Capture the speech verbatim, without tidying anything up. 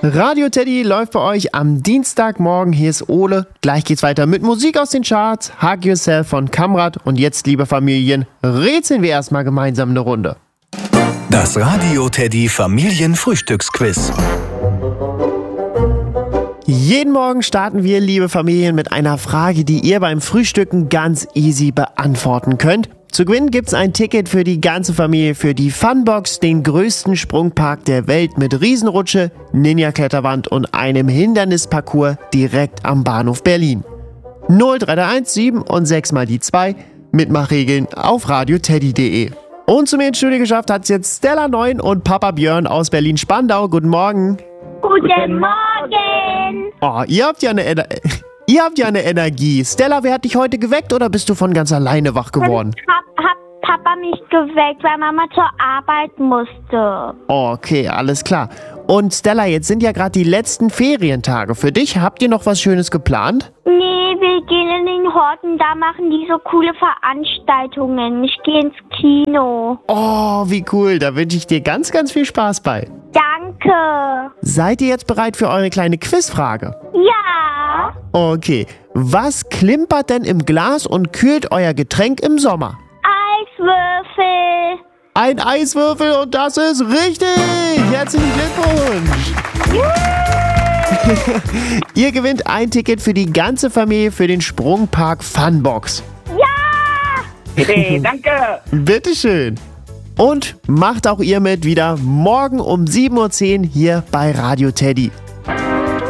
Radio Teddy läuft bei euch am Dienstagmorgen. Hier ist Ole. Gleich geht's weiter mit Musik aus den Charts, Hug Yourself von Kamrat. Und jetzt, liebe Familien, rätseln wir erstmal gemeinsam eine Runde. Das Radio Teddy Familienfrühstücksquiz. Jeden Morgen starten wir, liebe Familien, mit einer Frage, die ihr beim Frühstücken ganz easy beantworten könnt. Zu gewinnen gibt's ein Ticket für die ganze Familie für die Funbox, den größten Sprungpark der Welt mit Riesenrutsche, Ninja-Kletterwand und einem Hindernisparcours direkt am Bahnhof Berlin. null drei drei eins sieben und sechs mal die zwei, Mitmachregeln auf radioteddy punkt de. Und zu mir ins Studio geschafft hat's jetzt Stella Neun und Papa Björn aus Berlin-Spandau. Guten Morgen. Guten Morgen. Oh, ihr habt ja eine Ener- ihr habt ja eine Energie. Stella, wer hat dich heute geweckt oder bist du von ganz alleine wach geworden? Hab, hab Papa mich geweckt, weil Mama zur Arbeit musste. Okay, alles klar. Und Stella, jetzt sind ja gerade die letzten Ferientage für dich. Habt ihr noch was Schönes geplant? Nee, wir gehen in den Horten, da machen die so coole Veranstaltungen. Ich gehe ins Kino. Oh, wie cool. Da wünsche ich dir ganz, ganz viel Spaß bei. Danke. Seid ihr jetzt bereit für eure kleine Quizfrage? Ja. Okay. Was klimpert denn im Glas und kühlt euer Getränk im Sommer? Eiswürfel. Ein Eiswürfel und das ist richtig! Herzlichen Glückwunsch! Ihr gewinnt ein Ticket für die ganze Familie für den Sprungpark Funbox. Ja. Hey, danke! Bitteschön! Und macht auch ihr mit wieder morgen um sieben Uhr zehn hier bei Radio Teddy.